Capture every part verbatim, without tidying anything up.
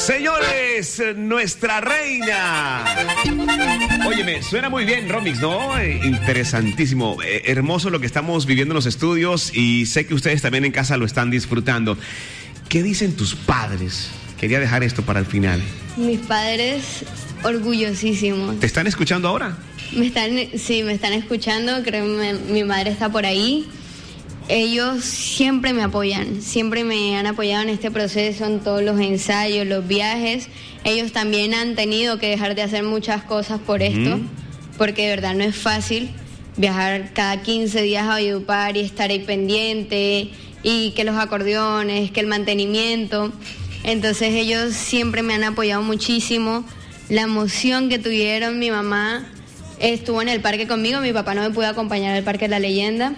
Señores, nuestra reina. Óyeme, suena muy bien, Romix, ¿no? Eh, interesantísimo, eh, hermoso lo que estamos viviendo en los estudios y sé que ustedes también en casa lo están disfrutando. ¿Qué dicen tus padres? Quería dejar esto para el final. Mis padres, orgullosísimos. ¿Te están escuchando ahora? Me están, sí, me están escuchando, creo que mi madre está por ahí. Ellos siempre me apoyan, siempre me han apoyado en este proceso, en todos los ensayos, los viajes. Ellos también han tenido que dejar de hacer muchas cosas por uh-huh. esto, porque de verdad no es fácil viajar cada quince días a Valledupar y estar ahí pendiente, y que los acordeones, que el mantenimiento. Entonces ellos siempre me han apoyado muchísimo. La emoción que tuvieron, mi mamá estuvo en el parque conmigo, mi papá no me pudo acompañar al Parque de la Leyenda.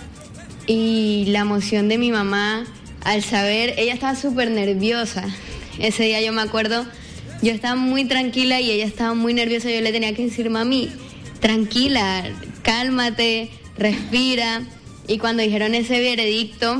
Y la emoción de mi mamá al saber, ella estaba súper nerviosa. Ese día yo me acuerdo, yo estaba muy tranquila y ella estaba muy nerviosa. Yo le tenía que decir, mami, tranquila, cálmate, respira. Y cuando dijeron ese veredicto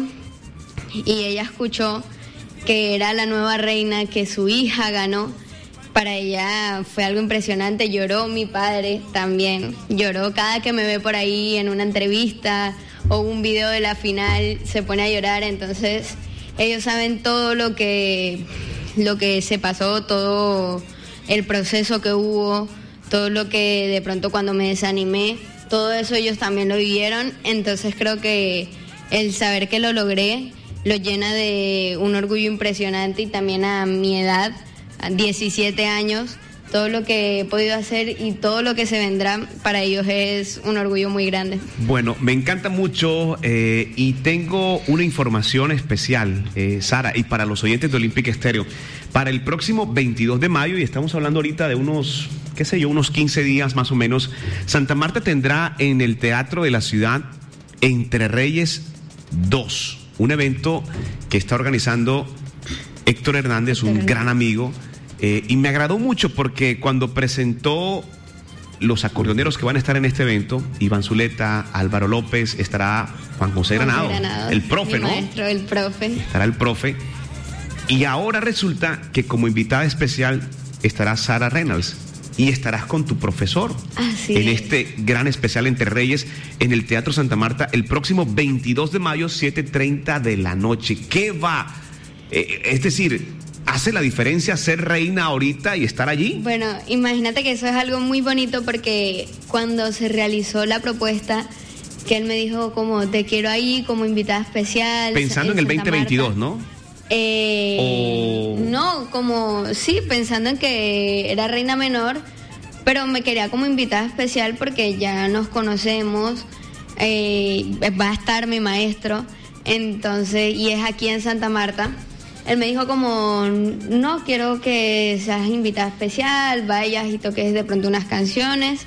y ella escuchó que era la nueva reina, que su hija ganó, para ella fue algo impresionante. Lloró mi padre también, lloró cada que me ve por ahí en una entrevista o un video de la final, se pone a llorar. Entonces ellos saben todo lo que lo que se pasó, todo el proceso que hubo, todo lo que de pronto cuando me desanimé, todo eso ellos también lo vivieron. Entonces creo que el saber que lo logré lo llena de un orgullo impresionante, y también a mi edad, a diecisiete años, todo lo que he podido hacer y todo lo que se vendrá para ellos es un orgullo muy grande. Bueno, me encanta mucho eh, y tengo una información especial, eh, Sara, y para los oyentes de Olímpica Estéreo. Para el próximo veintidós de mayo, y estamos hablando ahorita de unos, qué sé yo, unos quince días más o menos, Santa Marta tendrá en el Teatro de la Ciudad Entre Reyes dos, un evento que está organizando Héctor Hernández, un Pero... gran amigo. Eh, y me agradó mucho porque cuando presentó los acordeoneros que van a estar en este evento, Iván Zuleta, Álvaro López, estará Juan José Granado, Granado el profe, ¿no? Maestro, el profe. Estará el profe. Y ahora resulta que como invitada especial estará Sara Reynolds y estarás con tu profesor Así en es. este gran especial Entre Reyes en el Teatro Santa Marta el próximo veintidós de mayo, siete treinta de la noche. ¿Qué va? Eh, es decir, ¿hace la diferencia ser reina ahorita y estar allí? Bueno, imagínate que eso es algo muy bonito, porque cuando se realizó la propuesta, que él me dijo como, te quiero ahí como invitada especial. Pensando en, en el veinte veintidós, ¿no? Eh, o... No, como, sí, pensando en que era reina menor, pero me quería como invitada especial porque ya nos conocemos, eh, va a estar mi maestro, entonces, y es aquí en Santa Marta. Él me dijo como, no, quiero que seas invitada especial, vayas y toques de pronto unas canciones.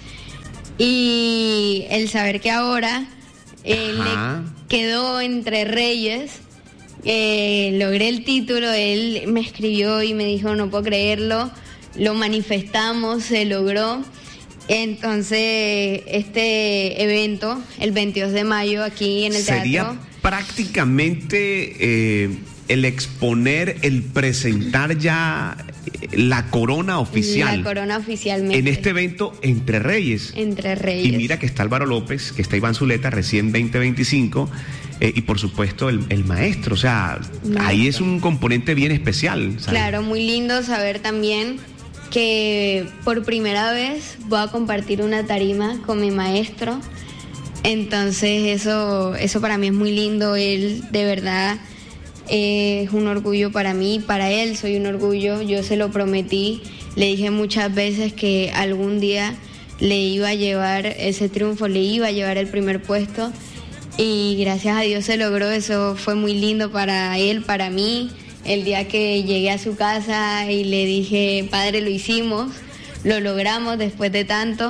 Y el saber que ahora eh, le quedó Entre Reyes, eh, logré el título, él me escribió y me dijo, no puedo creerlo, lo manifestamos, se logró. Entonces, este evento, el veintidós de mayo, aquí en el teatro... Sería prácticamente... Eh... el exponer, el presentar ya la corona oficial. La corona oficialmente. En este evento Entre Reyes. Entre Reyes. Y mira que está Álvaro López, que está Iván Zuleta, recién veinte veinticinco, eh, y por supuesto el, el maestro. O sea, maestro. Ahí es un componente bien especial, ¿sabes? Claro, muy lindo saber también que por primera vez voy a compartir una tarima con mi maestro. Entonces eso, eso para mí es muy lindo. Él de verdad... es un orgullo para mí, para él soy un orgullo. Yo se lo prometí, le dije muchas veces que algún día le iba a llevar ese triunfo, le iba a llevar el primer puesto, y gracias a Dios se logró. Eso fue muy lindo para él, para mí. El día que llegué a su casa y le dije, padre, lo hicimos, lo logramos después de tanto.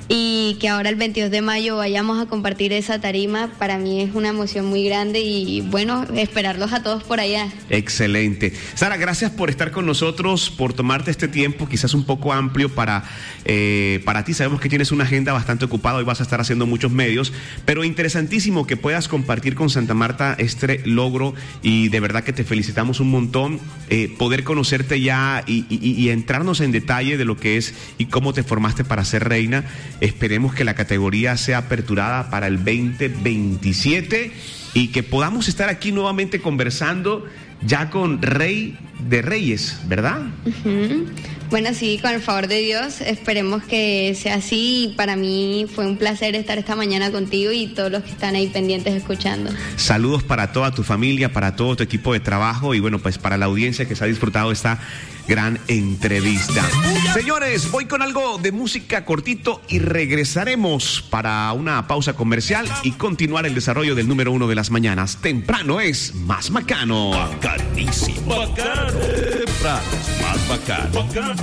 y que ahora el veintidós de mayo vayamos a compartir esa tarima, para mí es una emoción muy grande y bueno, esperarlos a todos por allá. Excelente. Sara, gracias por estar con nosotros, por tomarte este tiempo, quizás un poco amplio para, eh, para ti. Sabemos que tienes una agenda bastante ocupada y vas a estar haciendo muchos medios, pero interesantísimo que puedas compartir con Santa Marta este logro y de verdad que te felicitamos un montón, eh, poder conocerte ya y, y, y entrarnos en detalle de lo que es y cómo te formaste para ser reina. Esperemos que la categoría sea aperturada para el veinte veintisiete y que podamos estar aquí nuevamente conversando ya con Rey de Reyes, ¿verdad? Uh-huh. Bueno, sí, con el favor de Dios, esperemos que sea así. Para mí fue un placer estar esta mañana contigo y todos los que están ahí pendientes escuchando. Saludos para toda tu familia, para todo tu equipo de trabajo y bueno, pues para la audiencia que se ha disfrutado esta gran entrevista. Señores, voy con algo de música cortito y regresaremos para una pausa comercial y continuar el desarrollo del número uno de las mañanas. Temprano es más bacano. Bacanísimo. Bacano. Temprano es más bacano. Bacano.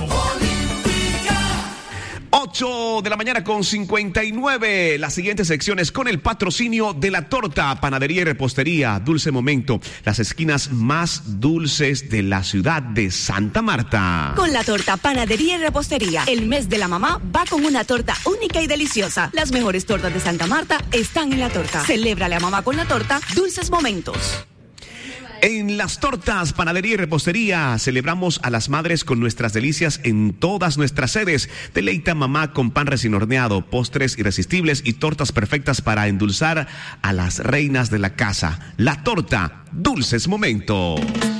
ocho de la mañana con cincuenta y nueve. Las siguientes secciones con el patrocinio de La Torta, Panadería y Repostería, Dulce Momento, las esquinas más dulces de la ciudad de Santa Marta. Con La Torta, Panadería y Repostería, el mes de la mamá va con una torta única y deliciosa. Las mejores tortas de Santa Marta están en La Torta. Celébrale a mamá con la torta, Dulces Momentos. En Las Tortas, Panadería y Repostería, celebramos a las madres con nuestras delicias en todas nuestras sedes. Deleita mamá con pan recién horneado, postres irresistibles y tortas perfectas para endulzar a las reinas de la casa. La Torta, Dulces Momentos.